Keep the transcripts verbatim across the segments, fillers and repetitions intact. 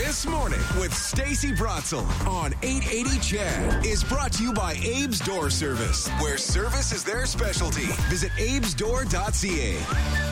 This Morning with Stacey Bratzel on eight eighty C H E D is brought to you by Abe's Door Service, where service is their specialty. Visit abes door dot c a.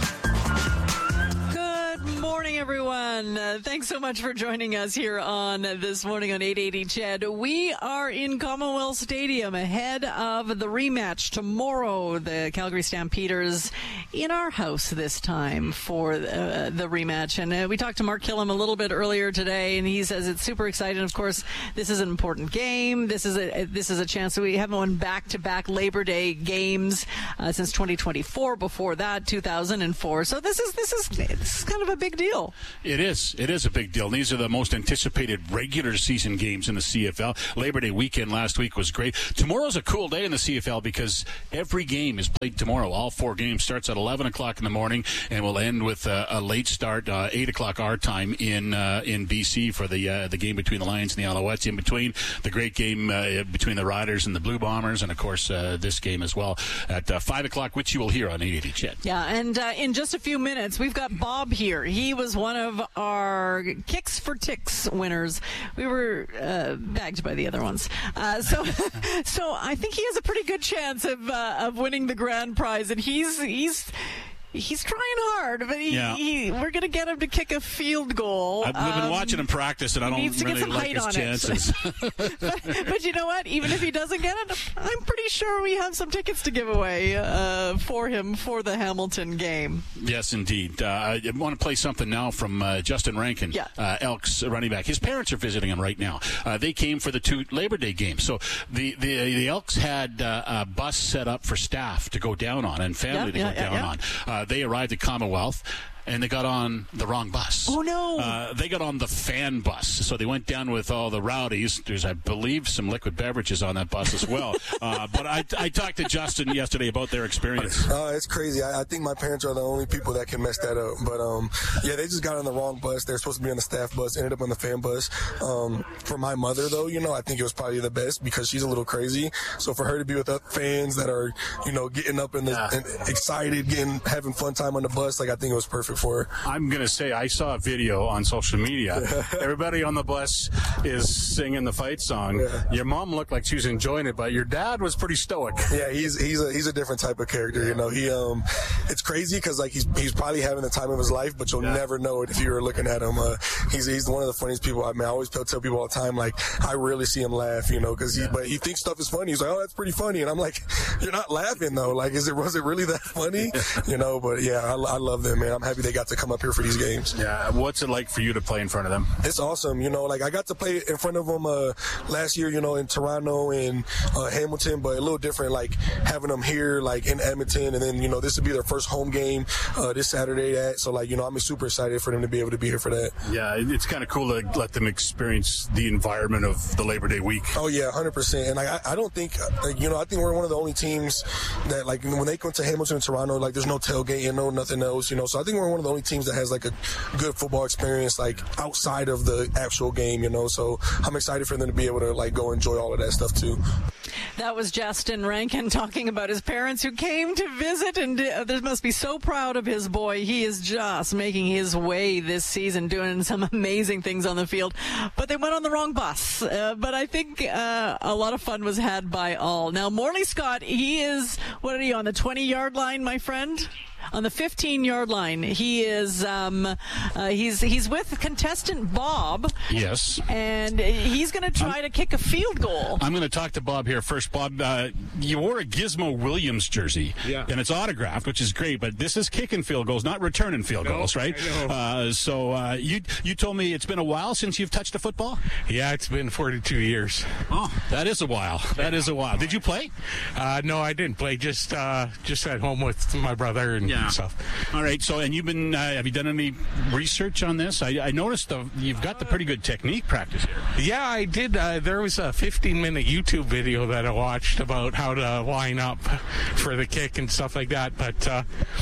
Good morning, everyone. Uh, thanks so much for joining us here on This Morning on eight eighty C H E D. We are in Commonwealth Stadium ahead of the rematch tomorrow. The Calgary Stampeders in our house this time for uh, the rematch. And uh, we talked to Mark Killam a little bit earlier today, and he says it's super exciting. Of course, this is an important game. This is a this is a chance. We haven't won back-to-back Labor Day games uh, since twenty twenty-four. Before that, two thousand four. So this is this is this is kind of a big deal. It is. It is a big deal. These are the most anticipated regular season games in the C F L. Labor Day weekend last week was great. Tomorrow's a cool day in the C F L because every game is played tomorrow. All four games starts at eleven o'clock in the morning and will end with a, a late start, uh, eight o'clock our time in uh, in B C for the uh, the game between the Lions and the Alouettes. In between, the great game uh, between the Riders and the Blue Bombers, and of course uh, this game as well at uh, five o'clock, which you will hear on eight eighty C H E D. Yeah, and uh, in just a few minutes, we've got Bob here. He was one of our Kicks for Ticks winners. We were uh, bagged by the other ones. Uh, so so I think he has a pretty good chance of uh, of winning the grand prize, and he's he's He's trying hard, but he, yeah. he, we're going to get him to kick a field goal. I've um, been watching him practice, and I don't really like his chances. but, but you know what? Even if he doesn't get it, I'm pretty sure we have some tickets to give away uh, for him for the Hamilton game. Yes, indeed. Uh, I want to play something now from uh, Justin Rankin, yeah. uh, Elks running back. His parents are visiting him right now. Uh, they came for the two Labor Day games. So the, the, the Elks had uh, a bus set up for staff to go down on and family yeah, to yeah, go down yeah, yeah. on. Uh, They arrived at Commonwealth, and they got on the wrong bus. Oh, no. Uh, they got on the fan bus. So they went down with all the rowdies. There's, I believe, some liquid beverages on that bus as well. uh, but I, I talked to Justin yesterday about their experience. Uh, it's crazy. I, I think my parents are the only people that can mess that up. But, um, yeah, they just got on the wrong bus. They're supposed to be on the staff bus, ended up on the fan bus. Um, for my mother, though, you know, I think it was probably the best because she's a little crazy. So for her to be with the fans that are, you know, getting up and, yeah. and excited, getting having fun time on the bus, like I think it was perfect for her. I'm going to say I saw a video on social media. Everybody on the bus is singing the fight song. Yeah. Your mom looked like she was enjoying it, but your dad was pretty stoic. Yeah, he's he's a he's a different type of character. You know, he um, it's crazy because like he's he's probably having the time of his life, but you'll yeah. never know it if you were looking at him. Uh, he's he's one of the funniest people. I mean, I always tell, tell people all the time, like I rarely see him laugh. You know, because he yeah. but he thinks stuff is funny. He's like, oh, that's pretty funny, and I'm like, you're not laughing though. Like, is it was it really that funny? You know, but yeah, I, I love them, man. I'm happy they got to come up here for these games. Yeah, what's it like for you to play in front of them? It's awesome. You know, like I got to play in front of them uh, last year, you know, in Toronto and uh, Hamilton, but a little different, like having them here, like in Edmonton, and then, you know, this will be their first home game uh, this Saturday. At, so, like, you know, I'm super excited for them to be able to be here for that. Yeah, it's kind of cool to let them experience the environment of the Labor Day week. Oh, yeah, one hundred percent. And like, I, I don't think, like, you know, I think we're one of the only teams that, like, when they come to Hamilton and Toronto, like, there's no tailgating, no nothing else, you know. So I think we're one of the only teams that has, like, a good football experience, like, outside of the actual game, you know. So I'm excited for them to be able to, like, go enjoy all of that stuff, too. That was Justin Rankin talking about his parents who came to visit, and uh, they must be so proud of his boy. He is just making his way this season, doing some amazing things on the field. But they went on the wrong bus. Uh, but I think uh, a lot of fun was had by all. Now, Morley Scott, he is, what are you, on the twenty-yard line, my friend? On the fifteen-yard line, he is. Um, uh, he's he's with contestant Bob. Yes, and he's going to try I'm, to kick a field goal. I'm going to talk to Bob here first. Bob, uh, you wore a Gizmo Williams jersey, yeah, and it's autographed, which is great. But this is kicking field goals, not returning field no, goals, right? I know. Uh, so uh, you you told me it's been a while since you've touched a football. Yeah, it's been forty-two years. Oh, that is a while. That is a while. Did you play? Uh, no, I didn't play. Just uh, just at home with my brother and yeah. stuff. All right. So, and you've been, uh, have you done any research on this? I, I noticed the, you've got the pretty good technique practice here. Yeah, I did. Uh, there was a fifteen-minute YouTube video that I watched about how to line up for the kick and stuff like that. But uh,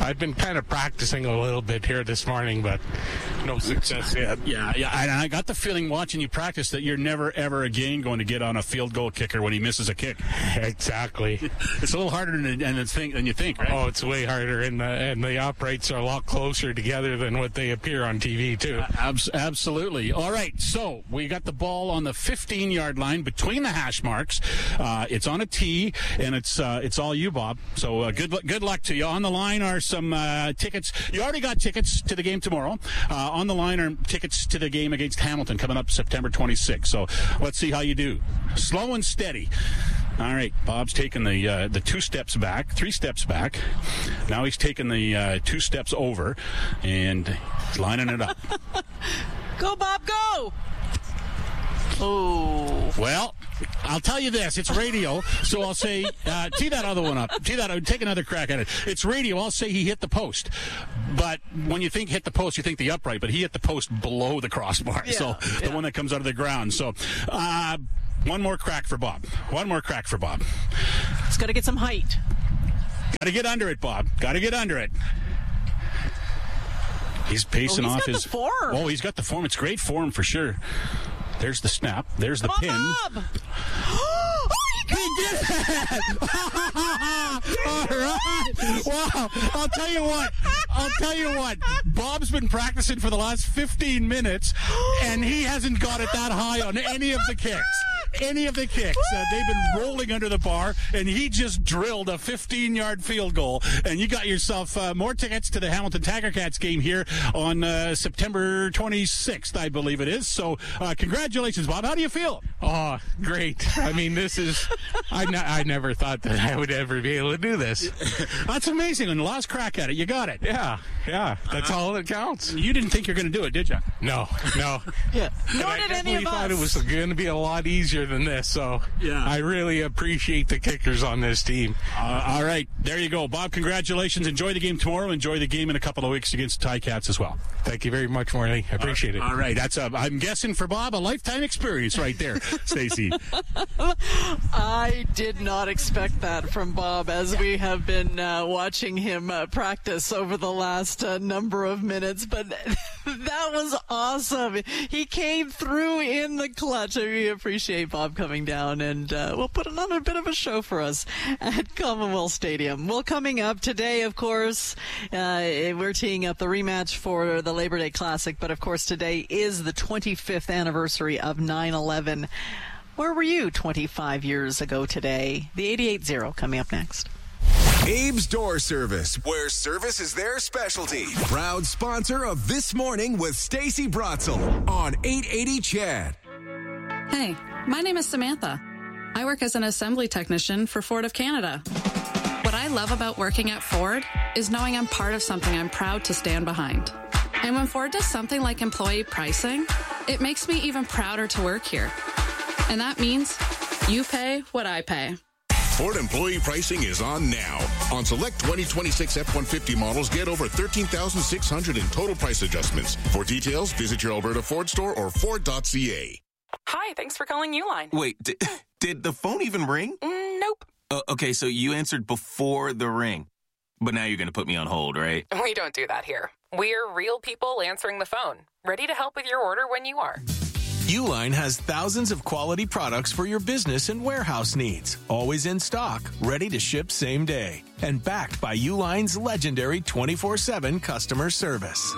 I've been kind of practicing a little bit here this morning, but no success yet. Yeah, yeah. And I got the feeling watching you practice that you're never, ever again going to get on a field goal kicker when he misses a kick. Exactly. It's a little harder than, than, think, than you think, right? Oh, it's way harder, and the, and the uprights are a lot closer together than what they appear on T V, too. Uh, abs- absolutely. All right, so we got the ball on the fifteen-yard line between the hash marks. Uh, it's on a tee, and it's uh, it's all you, Bob. So uh, good, good luck to you. On the line are some uh, tickets. You already got tickets to the game tomorrow. Uh, on the line are tickets to the game against Hamilton coming up September twenty-sixth. So let's see how you do. Slow and steady. All right, Bob's taking the uh, the two steps back, three steps back. Now he's taking the uh, two steps over, and he's lining it up. Go, Bob, go! Oh. Well, I'll tell you this. It's radio, so I'll say, uh, tee that other one up. Tee that up. Take another crack at it. It's radio. I'll say he hit the post. But when you think hit the post, you think the upright, but he hit the post below the crossbar. Yeah, so the yeah. one that comes out of the ground. So uh, one more crack for Bob. One more crack for Bob. It's got to get some height. Got to get under it, Bob. Got to get under it. He's pacing oh, he's off got his the form. Oh, he's got the form. It's great form for sure. There's the snap. There's the Come pin. on, Bob. He did that! All right. Wow. I'll tell you what. I'll tell you what. Bob's been practicing for the last fifteen minutes, and he hasn't got it that high on any of the kicks. Any of the kicks. Uh, they've been rolling under the bar, and he just drilled a fifteen-yard field goal. And you got yourself uh, more tickets to the Hamilton Tiger Cats game here on uh, September twenty-sixth, I believe it is. So uh, congratulations, Bob. How do you feel? Oh, great. I mean, this is, I, ne- I never thought that I would ever be able to do this. That's amazing. And last crack at it, you got it. Yeah, yeah. That's uh, all that counts. You didn't think you were going to do it, did you? No, no. Yeah. And Nor I did any definitely of us. thought it was going to be a lot easier than this, so Yeah. I really appreciate the kickers on this team. Uh, all right. There you go. Bob, congratulations. Enjoy the game tomorrow. Enjoy the game in a couple of weeks against the Ticats as well. Thank you very much, Morley. I appreciate it. All right. That's, a, I'm guessing for Bob, a lifetime experience right there, Stacey. I did not expect that from Bob as we have been uh, watching him uh, practice over the last uh, number of minutes, but that was awesome. He came through in the clutch. We appreciate Bob coming down, and uh, we'll put another bit of a show for us at Commonwealth Stadium. Well, coming up today, of course, uh, we're teeing up the rematch for the Labor Day Classic, but of course today is the twenty-fifth anniversary of nine eleven. Where were you twenty-five years ago today? The eighty-eight zero coming up next. Abe's Door Service, where service is their specialty. Proud sponsor of This Morning with Stacey Bratzel on eight eighty C H E D. Hey, my name is Samantha. I work as an assembly technician for Ford of Canada. What I love about working at Ford is knowing I'm part of something I'm proud to stand behind. And when Ford does something like employee pricing, it makes me even prouder to work here. And that means you pay what I pay. Ford employee pricing is on now. On select twenty twenty-six F one fifty models, get over thirteen thousand six hundred dollars in total price adjustments. For details, visit your Alberta Ford store or Ford dot C A. Hi, thanks for calling Uline. Wait, did, did the phone even ring? Mm, nope. Uh, okay, so you answered before the ring. But now you're going to put me on hold, right? We don't do that here. We're real people answering the phone, ready to help with your order when you are. Uline has thousands of quality products for your business and warehouse needs. Always in stock, ready to ship same day. And backed by Uline's legendary twenty-four seven customer service.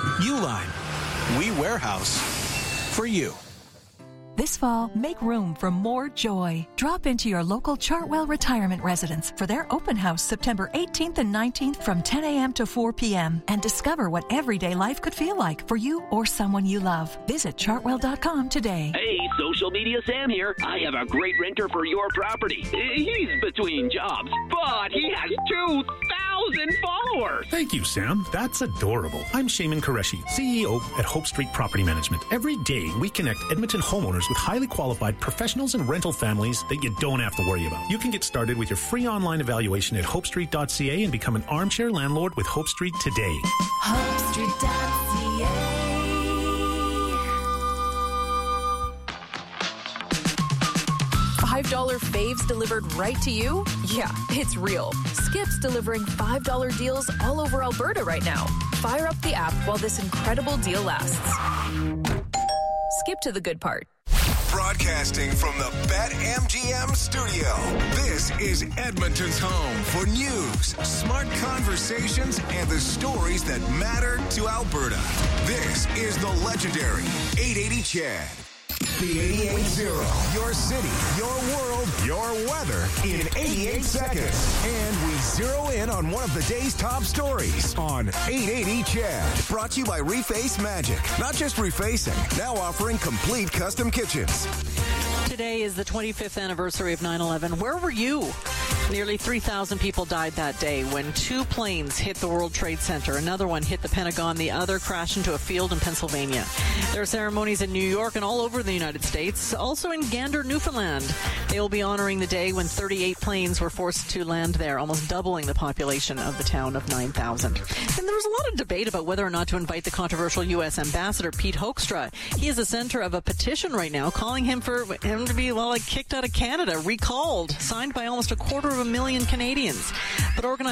Uline. We warehouse for you. This fall, make room for more joy. Drop into your local Chartwell Retirement Residence for their open house September eighteenth and nineteenth from ten a.m. to four p.m. and discover what everyday life could feel like for you or someone you love. Visit chartwell dot com today. Hey, Social Media Sam here. I have a great renter for your property. He's between jobs, but he has two thousand followers. Thank you, Sam. That's adorable. I'm Shaman Qureshi, C E O at Hope Street Property Management. Every day, we connect Edmonton homeowners with highly qualified professionals and rental families that you don't have to worry about. You can get started with your free online evaluation at hope street dot c a and become an armchair landlord with Hope Street today. hope street dot c a. Five dollar faves delivered right to you? Yeah, it's real. Skip's delivering five dollar deals all over Alberta right now. Fire up the app while this incredible deal lasts. Skip to the good part. Broadcasting from the BetMGM studio, this is Edmonton's home for news, smart conversations, and the stories that matter to Alberta. This is the legendary eight eighty Chad. The eighty-eight zero. Your city, your world, your weather in eighty-eight seconds. And we zero in on one of the day's top stories on eight eighty Chad. Brought to you by Reface Magic. Not just refacing, now offering complete custom kitchens. Today is the twenty-fifth anniversary of nine eleven. Where were you? Nearly three thousand people died that day when two planes hit the World Trade Center. Another one hit the Pentagon. The other crashed into a field in Pennsylvania. There are ceremonies in New York and all over the United States, also in Gander, Newfoundland. They will be honoring the day when thirty-eight planes were forced to land there, almost doubling the population of the town of nine thousand. And there was a lot of debate about whether or not to invite the controversial U S ambassador, Pete Hoekstra. He is the center of a petition right now calling him for him to be, well, like kicked out of Canada, recalled, signed by almost a quarter of a million Canadians. But organized